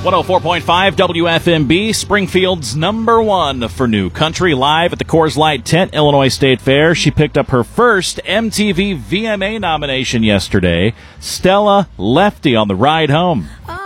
104.5 WFMB, Springfield's #1 for new country, live at the Coors Light Tent, Illinois State Fair. She picked up her first MTV VMA nomination yesterday. Stella Lefty on the ride home.